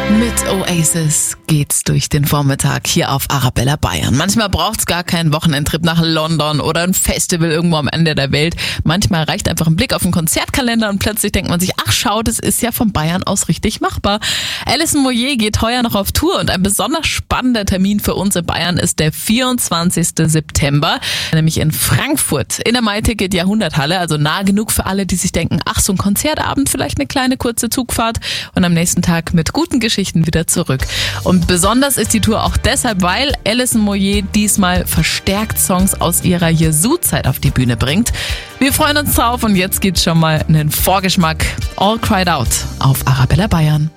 Mit Oasis geht's durch den Vormittag hier auf Arabella Bayern. Manchmal braucht's gar keinen Wochenendtrip nach London oder ein Festival irgendwo am Ende der Welt. Manchmal reicht einfach ein Blick auf den Konzertkalender und plötzlich denkt man sich, ach schau, das ist ja von Bayern aus richtig machbar. Alison Moyet geht heuer noch auf Tour und ein besonders spannender Termin für uns in Bayern ist der 24. September, nämlich in Frankfurt in der MyTicket Jahrhunderthalle, also nah genug für alle, die sich denken, ach so ein Konzertabend, vielleicht eine kleine kurze Zugfahrt und am nächsten Tag mit guten Geschichten wieder zurück. Und besonders ist die Tour auch deshalb, weil Alison Moyet diesmal verstärkt Songs aus ihrer Yazoo-Zeit auf die Bühne bringt. Wir freuen uns drauf und jetzt gibt's schon mal einen Vorgeschmack. All Cried Out auf Arabella Bayern.